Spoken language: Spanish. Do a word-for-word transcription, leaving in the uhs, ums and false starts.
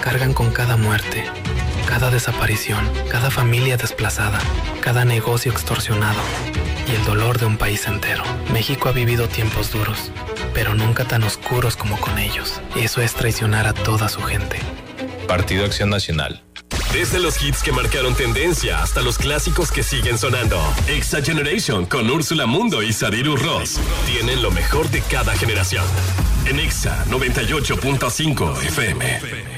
cargan con cada muerte, cada desaparición, cada familia desplazada, cada negocio extorsionado y el dolor de un país entero. México ha vivido tiempos duros, pero nunca tan oscuros como con ellos. Eso es traicionar a toda su gente. Partido Acción Nacional. Desde los hits que marcaron tendencia hasta los clásicos que siguen sonando. Exa Generation con Úrsula Mundo y Sadiru Ross tienen lo mejor de cada generación. En Exa noventa y ocho punto cinco F M.